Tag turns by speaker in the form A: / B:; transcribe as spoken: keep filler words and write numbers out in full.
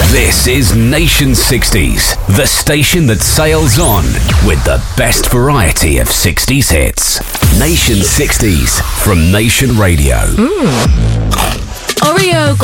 A: This is Nation sixties, the station that sails on with the best variety of sixties hits. Nation sixties from Nation Radio.
B: Mm. Oreo